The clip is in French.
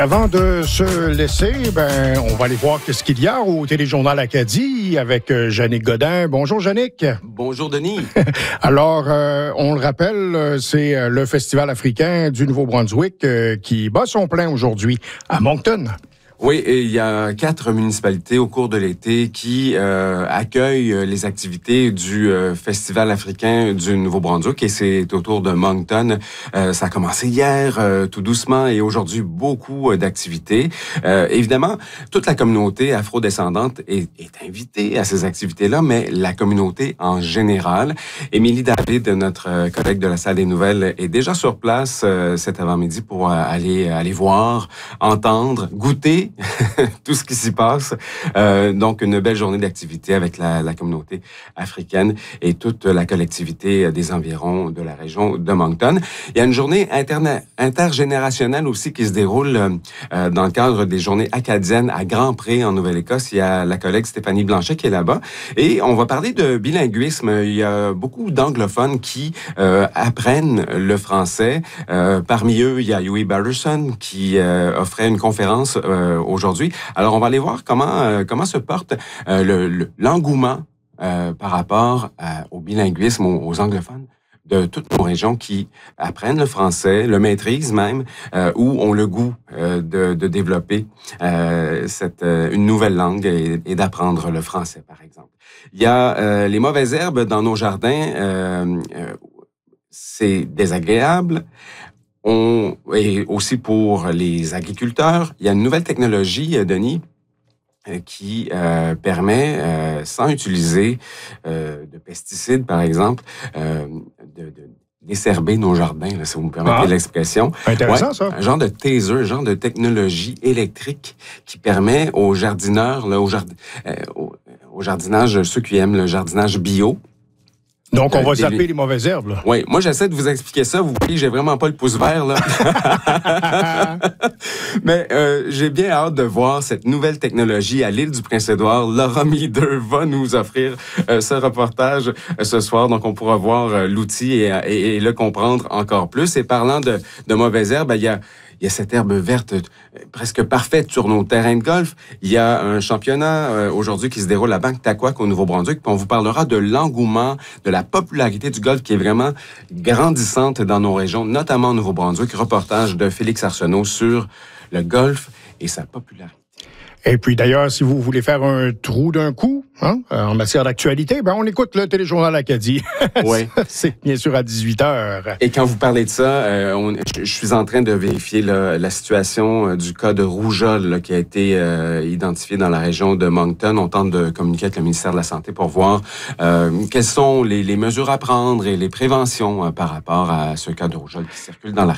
Avant de se laisser, on va aller voir ce qu'il y a au Téléjournal Acadie avec Yannick Godin. Bonjour, Yannick. Bonjour, Denis. Alors, on le rappelle, c'est le Festival africain du Nouveau-Brunswick qui bat son plein aujourd'hui à Moncton. Oui, et il y a 4 municipalités au cours de l'été qui accueillent les activités du Festival africain du Nouveau-Brunswick et c'est autour de Moncton. Ça a commencé hier, tout doucement, et aujourd'hui, beaucoup d'activités. Évidemment, toute la communauté afrodescendante est invitée à ces activités-là, mais la communauté en général. Émilie David, notre collègue de la Salle des Nouvelles, est déjà sur place cet avant-midi pour aller voir, entendre, goûter tout ce qui s'y passe. Donc, une belle journée d'activité avec la communauté africaine et toute la collectivité des environs de la région de Moncton. Il y a une journée intergénérationnelle aussi qui se déroule dans le cadre des journées acadiennes à Grand-Pré, en Nouvelle-Écosse. Il y a la collègue Stéphanie Blanchet qui est là-bas. Et on va parler de bilinguisme. Il y a beaucoup d'anglophones qui apprennent le français. Parmi eux, il y a Huey Barterson qui offrait une conférence aujourd'hui. Alors, on va aller voir comment se porte l'engouement par rapport au bilinguisme, aux anglophones de toutes nos régions qui apprennent le français, le maîtrisent même, ou ont le goût de développer une nouvelle langue et d'apprendre le français, par exemple. Il y a les mauvaises herbes dans nos jardins. C'est désagréable. Et aussi pour les agriculteurs, il y a une nouvelle technologie, Denis, qui permet, sans utiliser de pesticides, par exemple, de désherber nos jardins, là, si vous me permettez l'expression. Intéressant, ça. Un genre de taser, un genre de technologie électrique qui permet aux jardineurs, là, au jardinage, ceux qui aiment le jardinage bio. Donc, on va zapper les mauvaises herbes, là. Oui, moi, j'essaie de vous expliquer ça. Vous voyez, j'ai vraiment pas le pouce vert, là. Mais j'ai bien hâte de voir cette nouvelle technologie à l'île du Prince-Édouard. Laura Meader va nous offrir ce reportage ce soir. Donc, on pourra voir l'outil et le comprendre encore plus. Et parlant de mauvaises herbes, il y a cette herbe verte presque parfaite sur nos terrains de golf. Il y a un championnat aujourd'hui qui se déroule à Banque-Taquac au Nouveau-Brunswick. Puis on vous parlera de l'engouement, de la popularité du golf qui est vraiment grandissante dans nos régions, notamment au Nouveau-Brunswick. Reportage de Félix Arsenault sur le golf et sa popularité. Et puis d'ailleurs, si vous voulez faire un trou d'un coup en matière d'actualité, on écoute le Téléjournal Acadie. Oui. C'est bien sûr à 18h. Et quand vous parlez de ça, je suis en train de vérifier la situation du cas de rougeole là, qui a été identifié dans la région de Moncton. On tente de communiquer avec le ministère de la Santé pour voir quelles sont les mesures à prendre et les préventions par rapport à ce cas de rougeole qui circule dans la région.